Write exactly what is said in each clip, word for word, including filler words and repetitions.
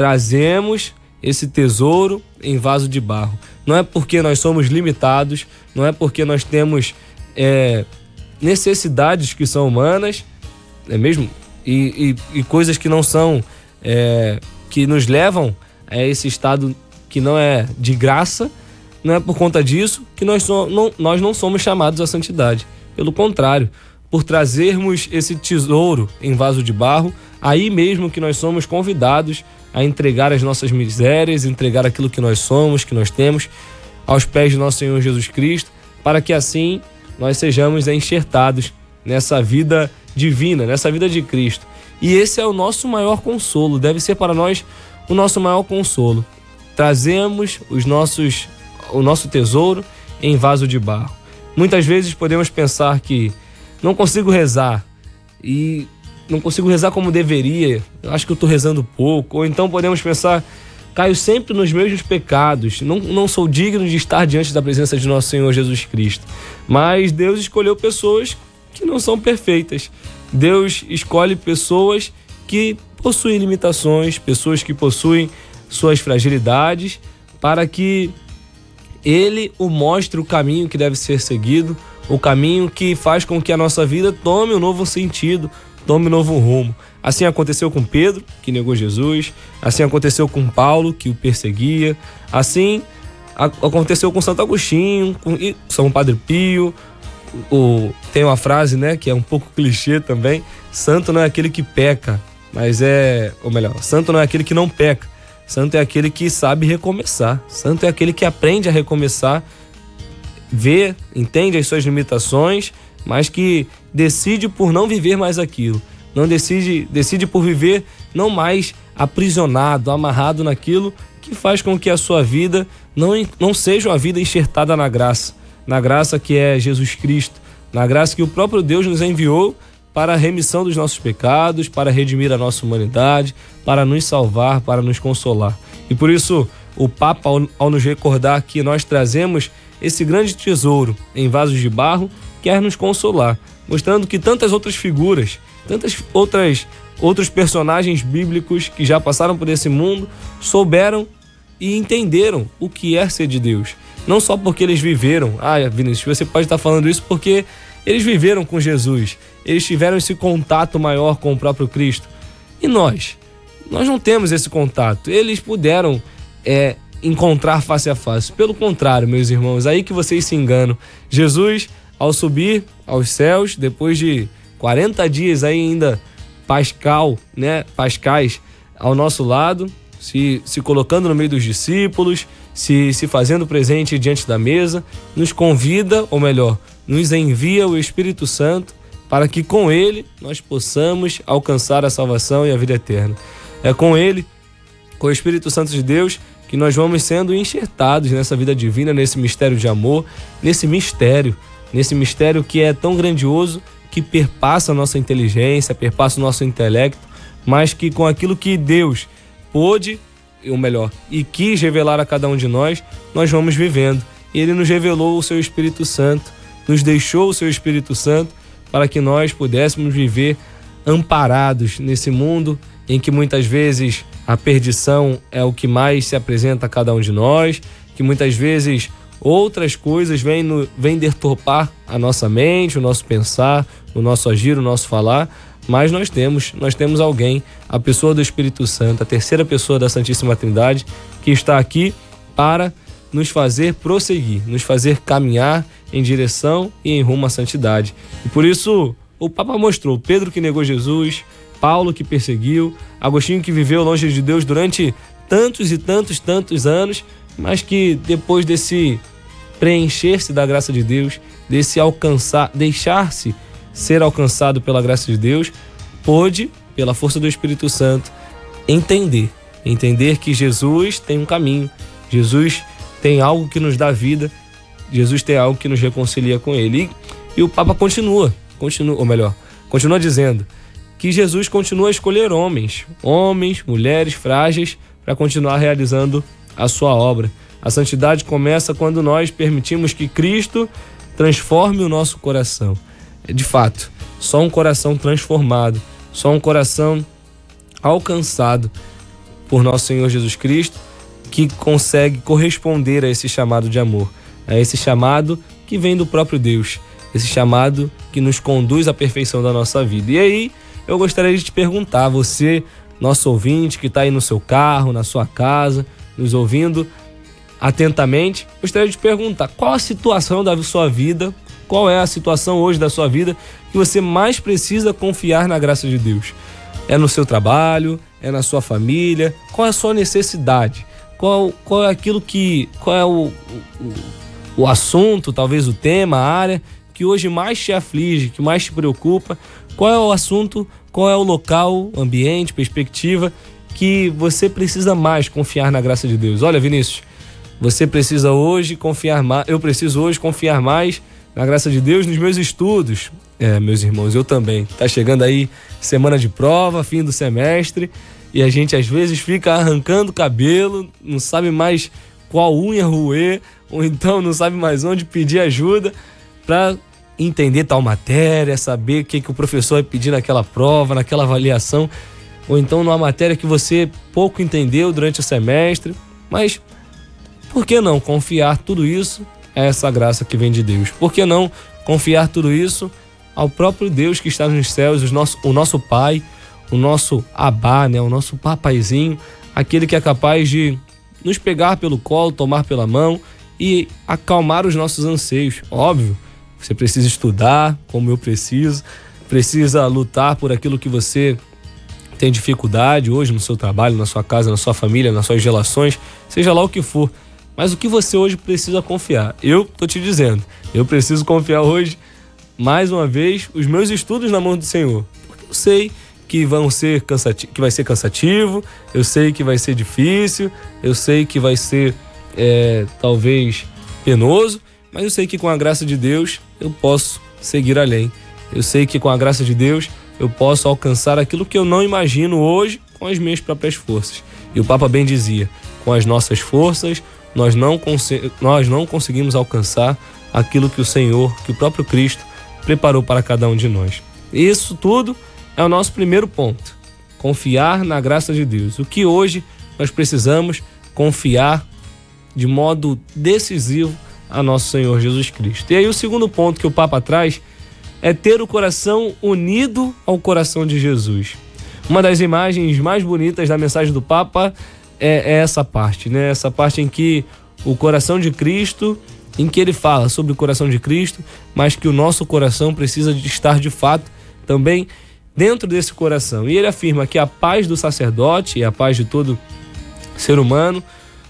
trazemos esse tesouro em vaso de barro. Não é porque nós somos limitados, não é porque nós temos é, necessidades que são humanas, é mesmo? E, e, e coisas que não são, é, que nos levam a esse estado que não é de graça. Não é por conta disso que nós, so, não, nós não somos chamados à santidade. Pelo contrário, por trazermos esse tesouro em vaso de barro, aí mesmo que nós somos convidados a entregar as nossas misérias, entregar aquilo que nós somos, que nós temos, aos pés de nosso Senhor Jesus Cristo, para que assim nós sejamos enxertados nessa vida divina, nessa vida de Cristo. E esse é o nosso maior consolo, deve ser para nós o nosso maior consolo. Trazemos os nossos, o nosso tesouro em vaso de barro. Muitas vezes podemos pensar que não consigo rezar e não consigo rezar como deveria, acho que eu estou rezando pouco. Ou então podemos pensar, caio sempre nos mesmos pecados, não, não sou digno de estar diante da presença de nosso Senhor Jesus Cristo. Mas Deus escolheu pessoas que não são perfeitas. Deus escolhe pessoas que possuem limitações, pessoas que possuem suas fragilidades, para que Ele o mostre o caminho que deve ser seguido, o caminho que faz com que a nossa vida tome um novo sentido, tome um novo rumo. Assim aconteceu com Pedro, que negou Jesus. Assim aconteceu com Paulo, que o perseguia. Assim a- aconteceu com Santo Agostinho, com e São Padre Pio. O, tem uma frase, né, que é um pouco clichê também: santo não é aquele que peca, mas é, ou melhor, santo não é aquele que não peca. Santo é aquele que sabe recomeçar. Santo é aquele que aprende a recomeçar, vê, entende as suas limitações, mas que decide por não viver mais aquilo. Não decide, decide por viver não mais aprisionado, amarrado naquilo que faz com que a sua vida não, não seja uma vida enxertada na graça. Na graça que é Jesus Cristo. Na graça que o próprio Deus nos enviou para a remissão dos nossos pecados, para redimir a nossa humanidade, para nos salvar, para nos consolar. E por isso o Papa, ao, ao nos recordar que nós trazemos esse grande tesouro em vasos de barro, quer nos consolar, mostrando que tantas outras figuras, tantas outras outros personagens bíblicos que já passaram por esse mundo souberam e entenderam o que é ser de Deus. Não só porque eles viveram, ah, Vinícius, você pode estar falando isso porque eles viveram com Jesus, eles tiveram esse contato maior com o próprio Cristo. E nós? Nós não temos esse contato. Eles puderam é, encontrar face a face. Pelo contrário, meus irmãos, aí que vocês se enganam. Jesus, ao subir aos céus, depois de quarenta dias aí ainda pascal, né, pascais ao nosso lado, se, se colocando no meio dos discípulos, se, se fazendo presente diante da mesa, nos convida, ou melhor, nos envia o Espírito Santo para que com ele nós possamos alcançar a salvação e a vida eterna. É com ele, com o Espírito Santo de Deus, que nós vamos sendo enxertados nessa vida divina, nesse mistério de amor, nesse mistério, nesse mistério que é tão grandioso, que perpassa a nossa inteligência, perpassa o nosso intelecto, mas que com aquilo que Deus pôde, ou melhor, e quis revelar a cada um de nós, nós vamos vivendo. E Ele nos revelou o seu Espírito Santo, nos deixou o seu Espírito Santo para que nós pudéssemos viver amparados nesse mundo em que muitas vezes a perdição é o que mais se apresenta a cada um de nós, que muitas vezes outras coisas vêm, no, vêm deturpar a nossa mente, o nosso pensar, o nosso agir, o nosso falar, mas nós temos, nós temos alguém, a pessoa do Espírito Santo, a terceira pessoa da Santíssima Trindade, que está aqui para nos fazer prosseguir, nos fazer caminhar em direção e em rumo à santidade. E por isso o Papa mostrou Pedro que negou Jesus, Paulo que perseguiu, Agostinho que viveu longe de Deus durante tantos e tantos, tantos anos, mas que depois desse preencher-se da graça de Deus, desse alcançar, deixar-se ser alcançado pela graça de Deus, pôde, pela força do Espírito Santo, entender, entender que Jesus tem um caminho, Jesus tem algo que nos dá vida, Jesus tem algo que nos reconcilia com Ele. E, e o Papa continua, continua, ou melhor, continua dizendo que Jesus continua a escolher homens, homens, mulheres frágeis, para continuar realizando a sua obra. A santidade começa quando nós permitimos que Cristo transforme o nosso coração. De fato, só um coração transformado, só um coração alcançado por nosso Senhor Jesus Cristo, que consegue corresponder a esse chamado de amor, a esse chamado que vem do próprio Deus, esse chamado que nos conduz à perfeição da nossa vida. E aí, eu gostaria de te perguntar, você, nosso ouvinte, que está aí no seu carro, na sua casa, nos ouvindo atentamente, gostaria de te perguntar, qual a situação da sua vida, qual é a situação hoje da sua vida que você mais precisa confiar na graça de Deus? É no seu trabalho? É na sua família? Qual é a sua necessidade? Qual, qual é aquilo que, qual é o, o, o assunto, talvez o tema, a área que hoje mais te aflige, que mais te preocupa? Qual é o assunto, qual é o local, ambiente, perspectiva que você precisa mais confiar na graça de Deus? Olha, Vinícius, você precisa hoje confiar mais, eu preciso hoje confiar mais na graça de Deus nos meus estudos. É, meus irmãos, eu também. Tá chegando aí semana de prova, fim do semestre, e a gente às vezes fica arrancando cabelo, não sabe mais qual unha roer, ou então não sabe mais onde pedir ajuda para entender tal matéria, saber o que, que o professor vai pedir naquela prova, naquela avaliação, ou então numa matéria que você pouco entendeu durante o semestre. Mas por que não confiar tudo isso a essa graça que vem de Deus? Por que não confiar tudo isso ao próprio Deus que está nos céus, o nosso, o nosso Pai, o nosso Abá, né? O nosso papaizinho, aquele que é capaz de nos pegar pelo colo, tomar pela mão e acalmar os nossos anseios. Óbvio, você precisa estudar, como eu preciso, precisa lutar por aquilo que você tem dificuldade hoje no seu trabalho, na sua casa, na sua família, nas suas relações, seja lá o que for. Mas o que você hoje precisa confiar? Eu tô te dizendo, eu preciso confiar hoje, mais uma vez, os meus estudos na mão do Senhor. Porque eu sei que, vão ser cansativo, que vai ser cansativo, eu sei que vai ser difícil, eu sei que vai ser, é, talvez, penoso, mas eu sei que com a graça de Deus eu posso seguir além. Eu sei que com a graça de Deus eu posso alcançar aquilo que eu não imagino hoje com as minhas próprias forças. E o Papa bem dizia, com as nossas forças nós não, nós não conseguimos alcançar aquilo que o Senhor, que o próprio Cristo preparou para cada um de nós. Isso tudo é o nosso primeiro ponto, confiar na graça de Deus. O que hoje nós precisamos confiar de modo decisivo a nosso Senhor Jesus Cristo. E aí o segundo ponto que o Papa traz é ter o coração unido ao coração de Jesus. Uma das imagens mais bonitas da mensagem do Papa é, é essa parte, né? Essa parte em que o coração de Cristo, em que ele fala sobre o coração de Cristo, mas que o nosso coração precisa de estar de fato também dentro desse coração. E ele afirma que a paz do sacerdote e a paz de todo ser humano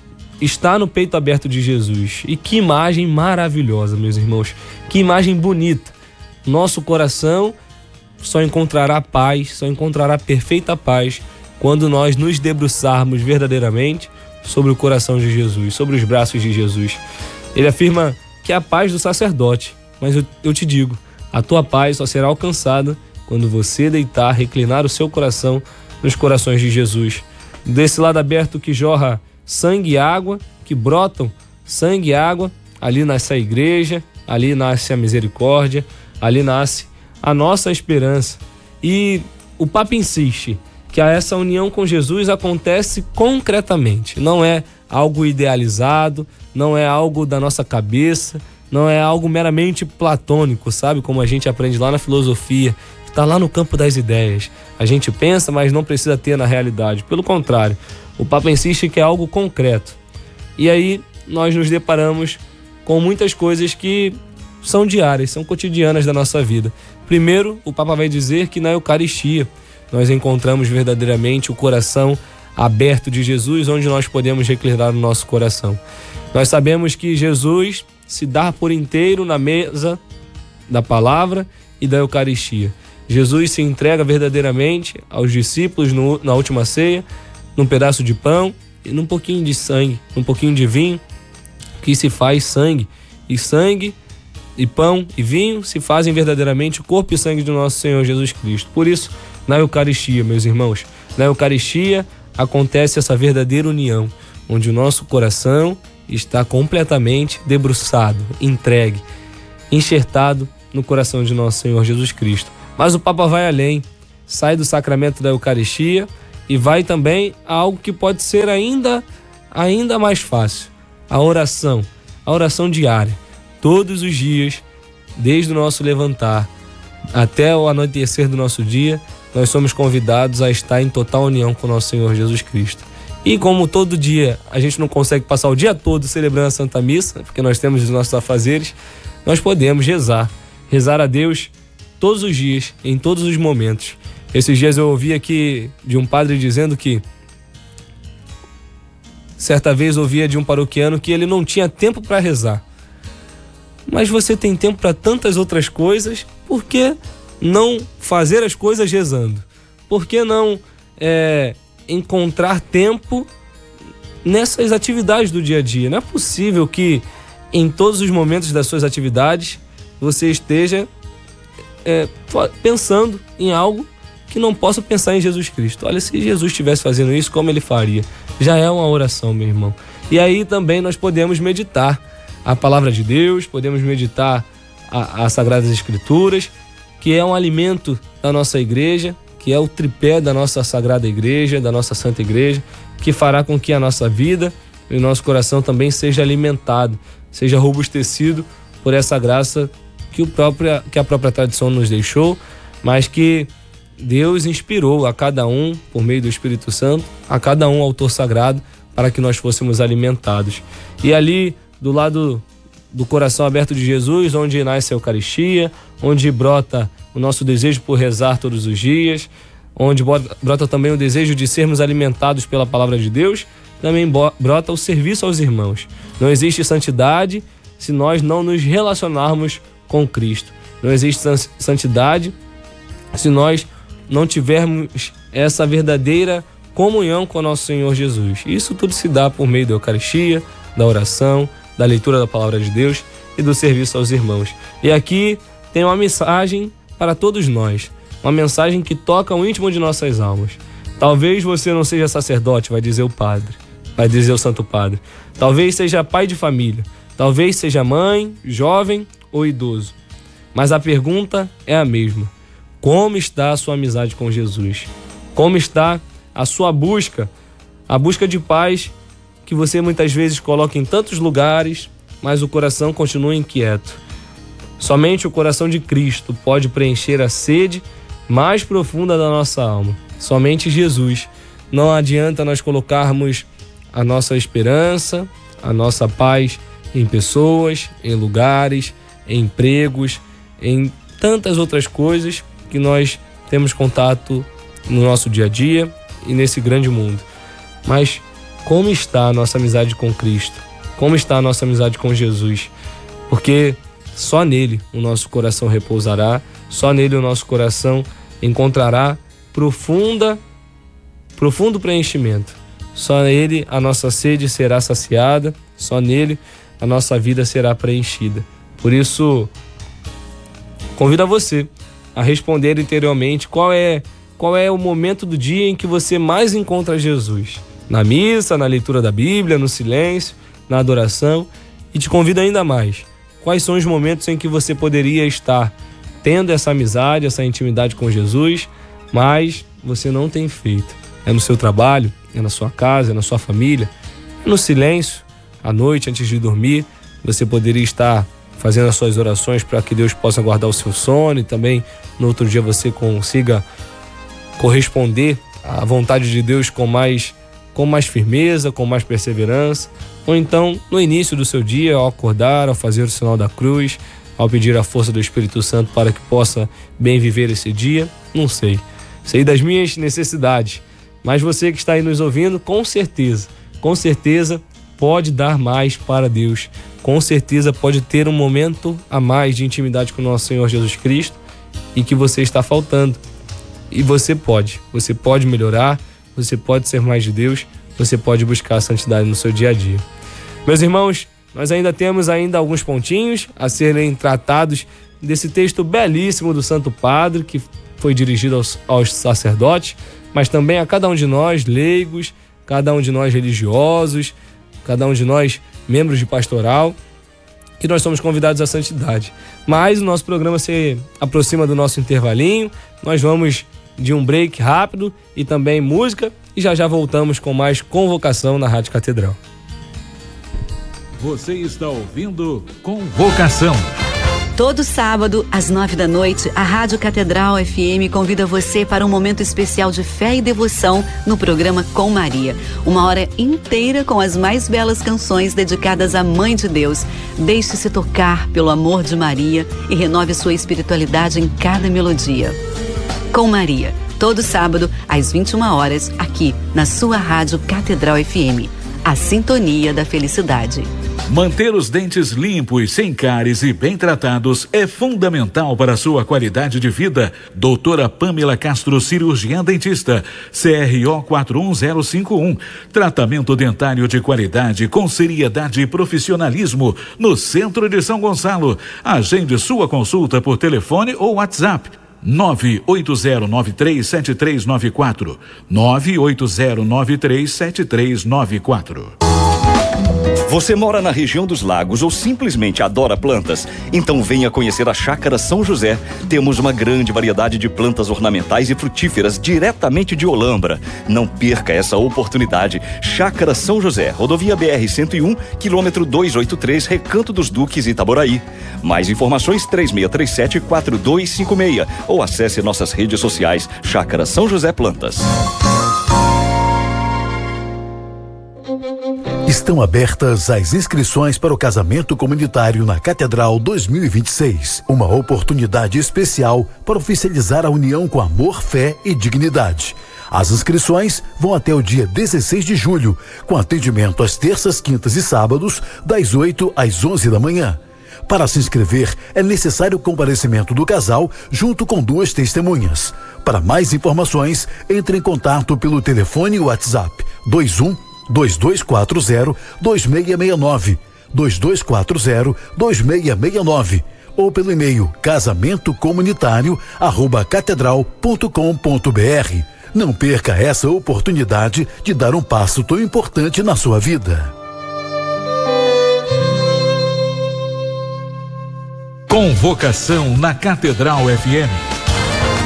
está no peito aberto de Jesus. E que imagem maravilhosa, meus irmãos. Que imagem bonita. Nosso coração só encontrará paz, só encontrará perfeita paz quando nós nos debruçarmos verdadeiramente sobre o coração de Jesus, sobre os braços de Jesus. Ele afirma que é a paz do sacerdote, mas eu, eu te digo, a tua paz só será alcançada quando você deitar, reclinar o seu coração nos corações de Jesus. Desse lado aberto que jorra sangue e água, que brotam sangue e água, ali nasce a igreja, ali nasce a misericórdia, ali nasce a nossa esperança. E o Papa insiste que essa união com Jesus acontece concretamente, não é algo idealizado, não é algo da nossa cabeça, não é algo meramente platônico, sabe? Como a gente aprende lá na filosofia, que está lá no campo das ideias. A gente pensa, mas não precisa ter na realidade. Pelo contrário, o Papa insiste que é algo concreto. E aí nós nos deparamos com muitas coisas que são diárias, são cotidianas da nossa vida. Primeiro, o Papa vai dizer que na Eucaristia nós encontramos verdadeiramente o coração aberto de Jesus, onde nós podemos reclinar o nosso coração. Nós sabemos que Jesus se dá por inteiro na mesa da palavra e da Eucaristia. Jesus se entrega verdadeiramente aos discípulos no, na última ceia, num pedaço de pão e num pouquinho de sangue, num pouquinho de vinho, que se faz sangue. E sangue e pão e vinho se fazem verdadeiramente o corpo e sangue do nosso Senhor Jesus Cristo. Por isso, na Eucaristia, meus irmãos, na Eucaristia acontece essa verdadeira união, onde o nosso coração está completamente debruçado, entregue, enxertado no coração de nosso Senhor Jesus Cristo. Mas o Papa vai além, sai do sacramento da Eucaristia E vai também a algo que pode ser ainda, ainda mais fácil. A oração. A oração diária. Todos os dias, desde o nosso levantar até o anoitecer do nosso dia, nós somos convidados a estar em total união com o nosso Senhor Jesus Cristo. E como todo dia a gente não consegue passar o dia todo celebrando a Santa Missa, porque nós temos os nossos afazeres, nós podemos rezar. Rezar a Deus todos os dias, em todos os momentos. Esses dias eu ouvi aqui de um padre dizendo que certa vez ouvia de um paroquiano que ele não tinha tempo para rezar. Mas você tem tempo para tantas outras coisas, por que não fazer as coisas rezando? Por que não é, encontrar tempo nessas atividades do dia a dia? Não é possível que em todos os momentos das suas atividades você esteja é, pensando em algo que não possa pensar em Jesus Cristo. Olha, se Jesus estivesse fazendo isso, como ele faria? Já é uma oração, meu irmão. E aí também nós podemos meditar a palavra de Deus, podemos meditar as Sagradas Escrituras, que é um alimento da nossa igreja, que é o tripé da nossa Sagrada Igreja, da nossa Santa Igreja, que fará com que a nossa vida e o nosso coração também seja alimentado, seja robustecido por essa graça que, o próprio, que a própria tradição nos deixou, mas que Deus inspirou a cada um, por meio do Espírito Santo, a cada um autor sagrado, para que nós fôssemos alimentados. E ali, do lado do coração aberto de Jesus, onde nasce a Eucaristia, onde brota o nosso desejo por rezar todos os dias, onde brota também o desejo de sermos alimentados pela palavra de Deus, também brota o serviço aos irmãos. Não existe santidade se nós não nos relacionarmos com Cristo. Não existe santidade se nós não tivermos essa verdadeira comunhão com o nosso Senhor Jesus. Isso tudo se dá por meio da Eucaristia, da oração, da leitura da palavra de Deus e do serviço aos irmãos. E aqui tem uma mensagem para todos nós, uma mensagem que toca o íntimo de nossas almas. Talvez você não seja sacerdote, vai dizer o padre, vai dizer o Santo Padre. Talvez seja pai de família, talvez seja mãe, jovem ou idoso. Mas a pergunta é a mesma. Como está a sua amizade com Jesus? Como está a sua busca, a busca de paz que você muitas vezes coloca em tantos lugares, mas o coração continua inquieto? Somente o coração de Cristo pode preencher a sede mais profunda da nossa alma. Somente Jesus. Não adianta nós colocarmos a nossa esperança, a nossa paz em pessoas, em lugares, em empregos, em tantas outras coisas que nós temos contato no nosso dia a dia e nesse grande mundo. Mas como está a nossa amizade com Cristo? Como está a nossa amizade com Jesus? Porque só nele o nosso coração repousará, só nele o nosso coração encontrará profunda, profundo preenchimento. Só nele a nossa sede será saciada, só nele a nossa vida será preenchida. Por isso, convido a você a responder interiormente qual é, qual é o momento do dia em que você mais encontra Jesus. Na missa, na leitura da Bíblia, no silêncio, na adoração. E te convido ainda mais. Quais são os momentos em que você poderia estar tendo essa amizade, essa intimidade com Jesus, mas você não tem feito? É no seu trabalho, é na sua casa, é na sua família, é no silêncio, à noite, antes de dormir. Você poderia estar fazendo as suas orações para que Deus possa guardar o seu sono e também no outro dia você consiga corresponder à vontade de Deus com mais, com mais firmeza, com mais perseverança. Ou então, no início do seu dia, ao acordar, ao fazer o sinal da cruz, ao pedir a força do Espírito Santo para que possa bem viver esse dia, não sei. Sei das minhas necessidades, mas você que está aí nos ouvindo, com certeza, com certeza pode dar mais para Deus. Com certeza pode ter um momento a mais de intimidade com o nosso Senhor Jesus Cristo e que você está faltando. E você pode, você pode melhorar, você pode ser mais de Deus, você pode buscar a santidade no seu dia a dia. Meus irmãos, nós ainda temos ainda alguns pontinhos a serem tratados desse texto belíssimo do Santo Padre, que foi dirigido aos, aos sacerdotes, mas também a cada um de nós, leigos, cada um de nós religiosos, cada um de nós membros de pastoral, que nós somos convidados à santidade. Mas o nosso programa se aproxima do nosso intervalinho, nós vamos de um break rápido e também música, e já já voltamos com mais Convocação na Rádio Catedral. Você está ouvindo Convocação. Todo sábado, às nove da noite, a Rádio Catedral F M convida você para um momento especial de fé e devoção no programa Com Maria. Uma hora inteira com as mais belas canções dedicadas à Mãe de Deus. Deixe-se tocar pelo amor de Maria e renove sua espiritualidade em cada melodia. Com Maria, todo sábado, às vinte e uma horas, aqui na sua Rádio Catedral F M. A sintonia da felicidade. Manter os dentes limpos, sem cáries e bem tratados é fundamental para a sua qualidade de vida. Doutora Pamela Castro, cirurgiã dentista, C R O quatro um zero cinco um. Tratamento dentário de qualidade com seriedade e profissionalismo no centro de São Gonçalo. Agende sua consulta por telefone ou WhatsApp. nove oito zero nove três sete três nove quatro. nove oito zero nove três sete três nove quatro. Você mora na região dos lagos ou simplesmente adora plantas? Então venha conhecer a Chácara São José. Temos uma grande variedade de plantas ornamentais e frutíferas diretamente de Olambra. Não perca essa oportunidade. Chácara São José, rodovia B R cento e um, quilômetro duzentos e oitenta e três, Recanto dos Duques, Itaboraí. Mais informações três seis três sete quatro dois cinco seis ou acesse nossas redes sociais Chácara São José Plantas. Estão abertas as inscrições para o casamento comunitário na Catedral dois mil e vinte e seis. Uma oportunidade especial para oficializar a união com amor, fé e dignidade. As inscrições vão até o dia dezesseis de julho, com atendimento às terças, quintas e sábados, das oito às onze da manhã. Para se inscrever, é necessário o comparecimento do casal junto com duas testemunhas. Para mais informações, entre em contato pelo telefone e WhatsApp dois um dois dois quatro zero dois seis seis nove, dois dois quatro zero dois seis seis nove ou pelo e-mail casamento comunitário arroba catedral ponto com ponto br. Não perca essa oportunidade de dar um passo tão importante na sua vida. Convocação na Catedral F M.